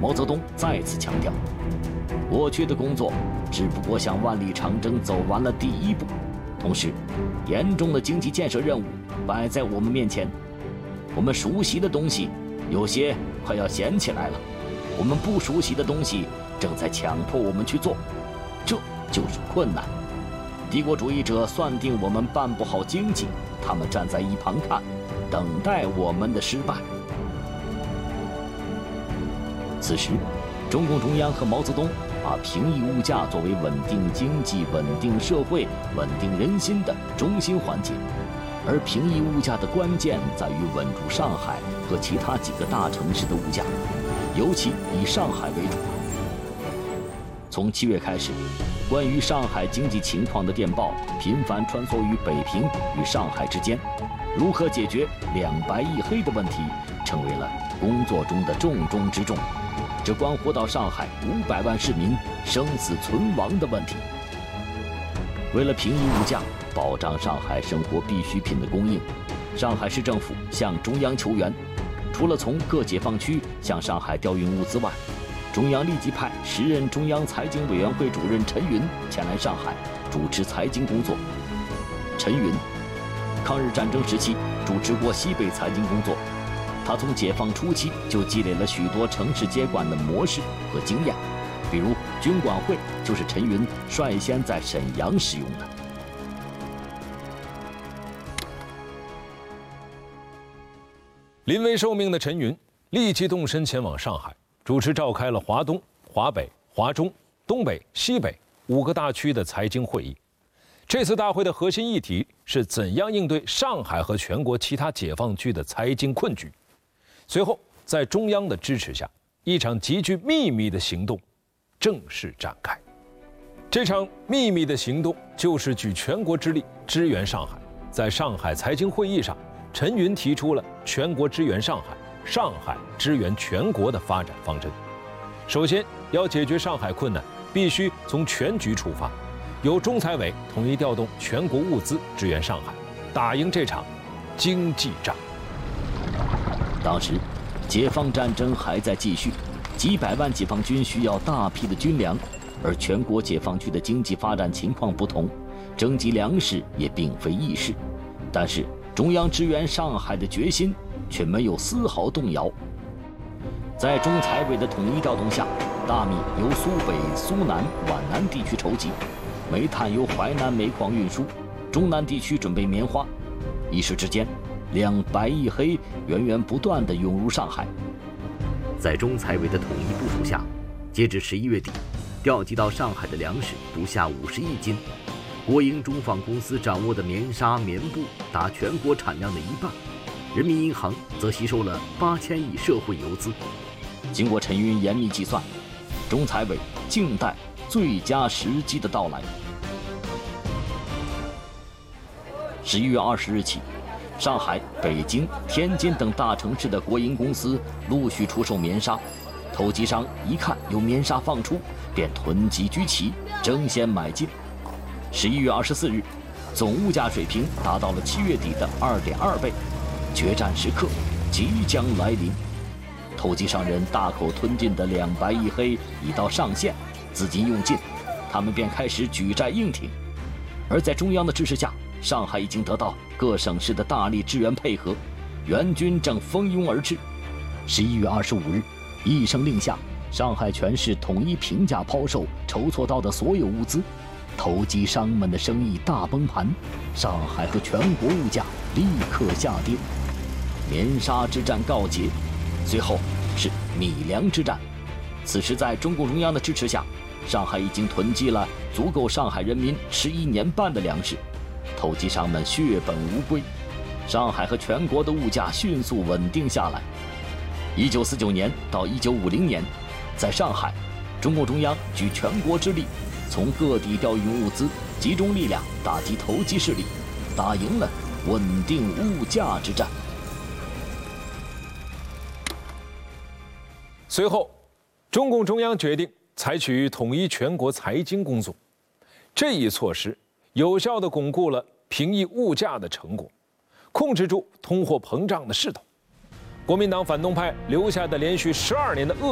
毛泽东再次强调，过去的工作只不过像万里长征走完了第一步，同时，严重的经济建设任务摆在我们面前。我们熟悉的东西有些快要闲起来了，我们不熟悉的东西正在强迫我们去做，这就是困难。帝国主义者算定我们办不好经济，他们站在一旁看，等待我们的失败。此时，中共中央和毛泽东把平抑物价作为稳定经济、稳定社会、稳定人心的中心环节，而平抑物价的关键在于稳住上海和其他几个大城市的物价，尤其以上海为主。从7月开始，关于上海经济情况的电报频繁穿梭于北平与上海之间，如何解决两白一黑的问题，成为了工作中的重中之重。这关乎到上海500万市民生死存亡的问题。为了平抑物价，保障上海生活必需品的供应，上海市政府向中央求援。除了从各解放区向上海调运物资外，中央立即派时任中央财经委员会主任陈云前来上海主持财经工作。陈云，抗日战争时期主持过西北财经工作。他从解放初期就积累了许多城市接管的模式和经验，比如军管会就是陈云率先在沈阳使用的。 临危受命的陈云立即动身前往上海，主持召开了华东、华北、华中、东北、西北5个大区的财经会议。这次大会的核心议题是怎样应对上海和全国其他解放区的财经困局。随后，在中央的支持下，一场极具秘密的行动正式展开。这场秘密的行动就是举全国之力支援上海。在上海财经会议上，陈云提出了全国支援上海、上海支援全国的发展方针。首先，要解决上海困难，必须从全局出发，由中财委统一调动全国物资支援上海，打赢这场经济战。 当时，解放战争还在继续，几百万解放军需要大批的军粮，而全国解放区的经济发展情况不同，征集粮食也并非易事。但是，中央支援上海的决心却没有丝毫动摇。在中财委的统一调动下，大米由苏北、苏南、皖南地区筹集，煤炭由淮南煤矿运输，中南地区准备棉花。一时之间，两白一黑源源不断地涌入上海。在中财委的统一部署下，截至11月底，调集到上海的粮食不下50亿斤。国营中纺公司掌握的棉纱、棉布达全国产量的1半，人民银行则吸收了8000亿社会游资。经过陈云严密计算，中财委静待最佳时机的到来。11月20日起，上海、北京、天津等大城市的国营公司陆续出售棉纱，投机商一看有棉纱放出，便囤积居奇，争先买进。11月24日，总物价水平达到了7月底的2.2倍，决战时刻即将来临。投机商人大口吞进的两白一黑已到上限，资金用尽，他们便开始举债硬挺。而在中央的支持下，上海已经得到各省市的大力支援配合，援军正蜂拥而至。11月25日，一声令下，上海全市统一平价抛售筹措到的所有物资。投机商们的生意大崩盘，上海和全国物价立刻下跌。棉纱之战告捷，随后是米粮之战。此时在中共中央的支持下，上海已经囤积了足够上海人民吃1年半的粮食。投机商们血本无归，上海和全国的物价迅速稳定下来。1949年到1950年，在上海，中共中央举全国之力，从各地调运物资，集中力量打击投机势力，打赢了稳定物价之战。 随后，中共中央决定采取统一全国财经工作，这一措施有效地巩固了平抑物价的成果，控制住通货膨胀的势头。国民党反动派留下的连续12年的恶